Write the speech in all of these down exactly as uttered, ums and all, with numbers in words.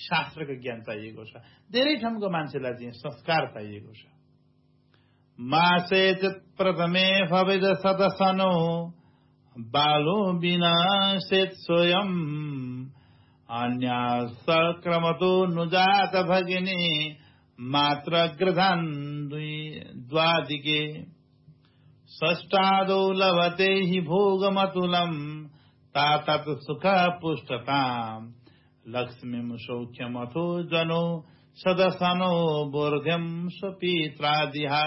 शास्त्रको ज्ञान चाहिएको छ। धेरै ठाउँको मान्छेलाई चाहिँ संस्कार चाहिएको छ। मासे चित प्रथमे भवेद सदसनो बालो बिना सेत स्वयं अन्य सक्रमतो नुजात भगिनी मात्र गृधान द्वादिके षष्ठादौ लभते हि भोगमतुलम् तातत् सुख पुष्टताम् लक्ष्मीं सौख्यमथो जनो सदसनो बोर्ध्यम स्वपित्रादिहा।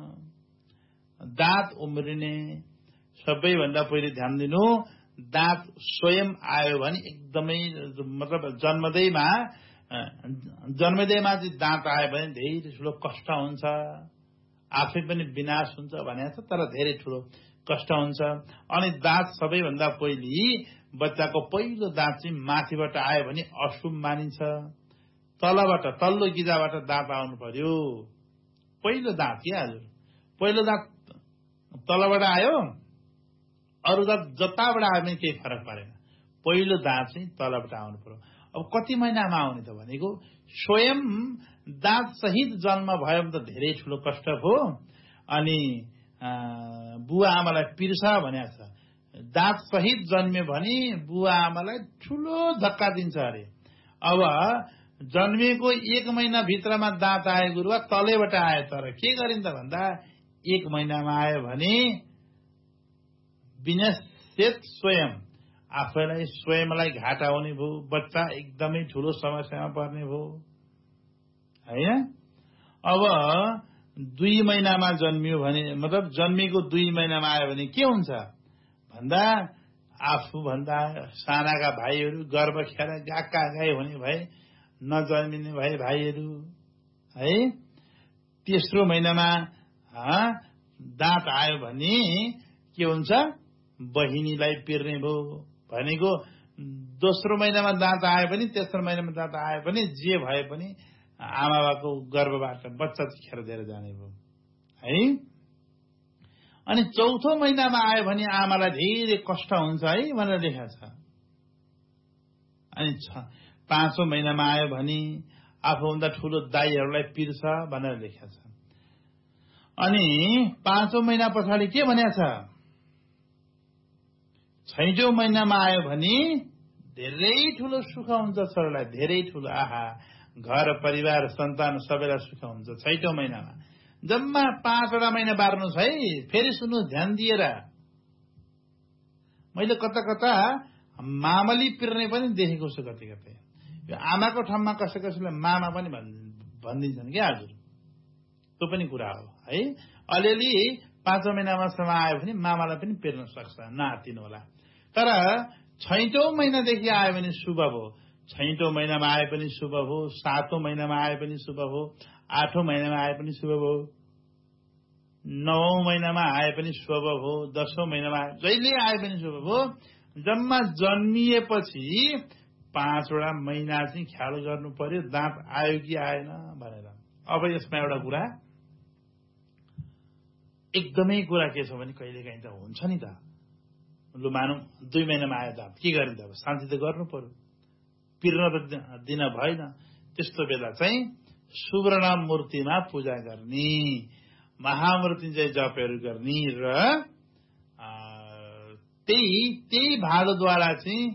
दाँत उम्रिने सबैभन्दा पहिले ध्यान दिनु, दाँत स्वयं आयो भने एकदमै मतलब जन्मदैमा जन्मदैमा चाहिँ दाँत आयो भने धेरै ठुलो कष्ट हुन्छ, आफै पनि विनाश हुन्छ भने छ, तर धेरै ठुलो कष्ट हुन्छ। अनि दाँत सबैभन्दा पहिले बच्चाको पहिलो दाँत चाहिँ माथिबाट आयो भने अशुभ मानिन्छ। तलबाट तल्लो गिजाबाट दाँत आउनु पर्यो। पहिलो दाँत के हजुर, पहिलो दाँत तलबाट आयो, अरू दाँत जताबाट आयो भने केही फरक परेन। पहिलो दाँत चाहिँ तलबाट आउनु पर्यो। अब कति महिनामा आउने त भनेको स्वयं दाँत सहित जन्म भयो भने त धेरै ठुलो कष्ट भयो। अनि बुवा आमालाई पिर्छ भनेको छ। दाँत सहित जन्म्यो भने बुवा आमालाई ठुलो धक्का दिन्छ अरे। अब जन्मिएको एक महिना भित्रमा दाँत आयो गुरुवा, तलैबाट आयो, तर के गरिन्छ भन्दा एक महिनामा आयो भने विनश्येत स्वयं, आफैलाई स्वयंलाई घाटा हुने भयो, बच्चा एकदमै ठुलो समस्यामा पर्ने भयो हैन। अब दुई महिनामा जन्मियो भने मतलब जन्मेको दुई महिनामा आयो भने के हुन्छ भन्दा आफूभन्दा सानाका भाइहरू गर्भ खेर गाका गाई हुने भए, नजन्मिने भए भाइहरू है। तेस्रो महिनामा दाँत आयो भने के हुन्छ, बहिनीलाई पिर्ने भयो भनेको। दोस्रो महिनामा दाँत आयो पनि, तेस्रो महिनामा दाँत आयो पनि, जे भए पनि आमा बाबाको गर्भबाट बच्चा खेर दिएर जाने भयो है। अनि चौथो महिनामा आयो भने आमालाई धेरै कष्ट हुन्छ है भनेर लेखा छ। अनि पाँचौं महिनामा आयो भने आफूभन्दा ठुलो दाईहरूलाई पिर्छ भनेर लेखा छ। अनि पाँचौं महिना पछाडि के भनेको छ, छैटौं महिनामा आयो भने धेरै ठुलो सुख हुन्छ छोरालाई, धेरै ठुलो। आहा, घर परिवार सन्तान सबैलाई सुख हुन्छ छैटौं महिनामा। जम्मा पाँचवटा महिना बार्नुहोस् है। फेरि सुन्नुहोस् ध्यान दिएर, मैले कता कता मामली पिर्ने पनि देखेको छु कतै कतै। यो आमाको ठाउँमा कसै कसैलाई मामा पनि भनिदिन्छन् क्या हजुर, त्यो पनि कुरा हो है। अलिअलि पाँचौं महिनामासम्म आयो भने मामालाई पनि पिर्न सक्छ, नआत्तिनु होला। तर छैटौं महिनादेखि आयो भने शुभ हो। छैटौं महिनामा आए पनि शुभ हो, सातौं महिनामा आए पनि शुभ हो, आठौं महिनामा आए पनि शुभ हो, नौौं महिनामा आए पनि शुभ हो, दशौं महिनामा जहिले आए पनि शुभ हो। जम्मा जन्मिएपछि पाँचवटा महिना चाहिँ ख्याल गर्नु पर्यो दाँत आयो कि आएन भनेर। अब यसमा एउटा कुरा, एकदमै कुरा के छ भने कहिलेकाहीँ त हुन्छ नि त, लु मानौँ दुई महिनामा आयो दाँत, के गरिन्छ अब, शान्ति त गर्नु पर्यो, पिर्न त दिन भएन। त्यस्तो बेला चाहिँ सुवर्ण मूर्तिमा पूजा गर्ने, महामृत्युञ्जय जपहरू गर्ने र त्यही त्यही भाँडोद्वारा चाहिँ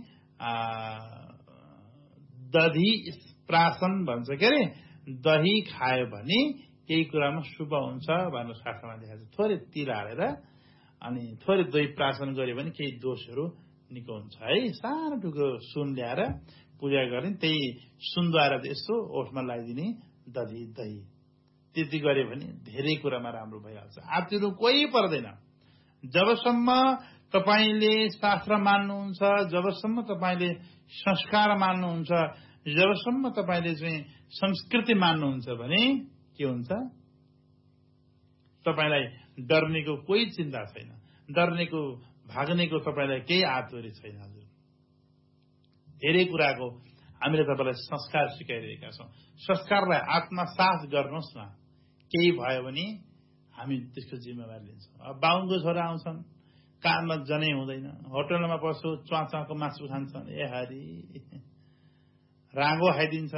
दही प्राशन भन्छ के अरे, दही खायो भने केही कुरामा शुभ हुन्छ भनेर शास्त्रमा लेखेको छ। थोरै तिल हालेर अनि थोरै दही प्राशन गर्यो भने केही दोषहरू निको हुन्छ है। सानो टुक्रो सुन ल्याएर पूजा गर्ने, त्यही सुनद्वारा यसो ओठमा लगाइदिने दही दही त्यति गर्यो भने धेरै कुरामा राम्रो भइहाल्छ। आत्तिनु कोही पर्दैन। जबसम्म तपाईले शास्त्र मान्नुहुन्छ, जबसम्म तपाईले संस्कार मान्नुहुन्छ, जबसम्म तपाईले चाहिँ संस्कृति मान्नुहुन्छ भने के हुन्छ, तपाईलाई डर्नेको कोही चिन्ता छैन, डर्नेको भाग्नेको तपाईलाई केही आतुरी छैन। हजुर, धेरै कुराको हामीले तपाईलाई संस्कार सिकाइरहेका छौँ। संस्कारलाई आत्मसात गर्नुहोस् न, केही भयो भने हामी त्यसको जिम्मेवारी लिन्छौँ। अब बाहुनको छोरा आउँछन्, कानमा जनै हुँदैन, होटलमा बस्यो च्वाचाको मासु खान्छन्, ए हरि राँगो खाइदिन्छ।